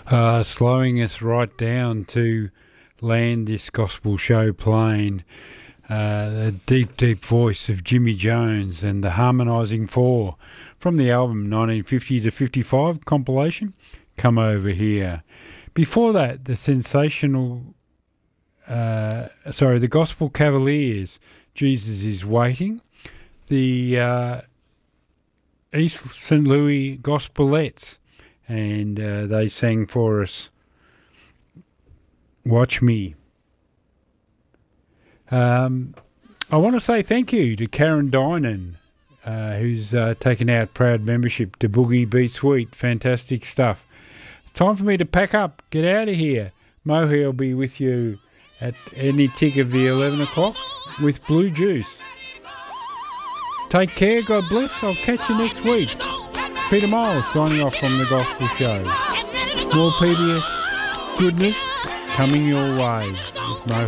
Slowing us right down to land this gospel show plane. The deep, deep voice of Jimmy Jones and the Harmonising Four from the album 1950 to 55 compilation, Come Over Here. Before that, the the Gospel Cavaliers, Jesus is Waiting. The East St. Louis Gospelettes, and they sang for us Watch Me. I want to say thank you to Karen Dinan, who's taken out proud membership to Boogie Beat Sweet. Fantastic stuff. It's time for me to pack up, get out of here. Mohi will be with you at any tick of the 11 o'clock with Blue Juice. Take care, God bless. I'll catch you next week. Peter Miles signing off from The Gospel Show. More PBS goodness coming your way with Mo.